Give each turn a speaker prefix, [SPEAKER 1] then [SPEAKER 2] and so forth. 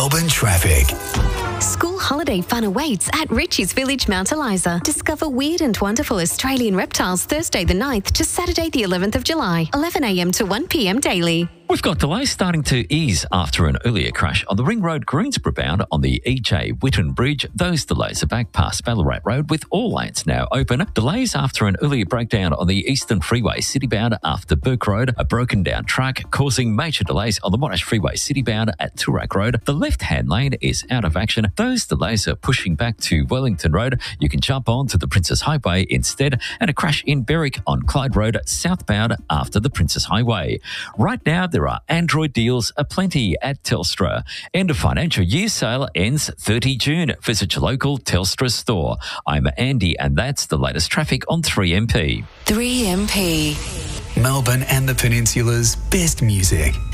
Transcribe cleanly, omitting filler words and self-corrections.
[SPEAKER 1] Melbourne traffic.
[SPEAKER 2] School holiday fun awaits at Richie's Village, Mount Eliza. Discover weird and wonderful Australian reptiles Thursday the 9th to Saturday the 11th of July, 11 a.m. to 1 p.m. daily.
[SPEAKER 3] We've got delays starting to ease after an earlier crash on the Ring Road Greensboro bound on the EJ Whitton Bridge. Those delays are back past Ballarat Road with all lanes now open. Delays after an earlier breakdown on the Eastern Freeway City bound after Burke Road. A broken down truck causing major delays on the Monash Freeway City bound at Toorak Road. The left-hand lane is out of action. Those delays are pushing back to Wellington Road. You can jump on to the Princess Highway instead, and a crash in Berwick on Clyde Road southbound after the Princess Highway. Right now, there are Android deals aplenty at Telstra. End of financial year sale ends 30 June. Visit your local Telstra store. I'm Andy, and that's the latest traffic on 3MP.
[SPEAKER 2] 3MP.
[SPEAKER 1] Melbourne and the Peninsula's best music.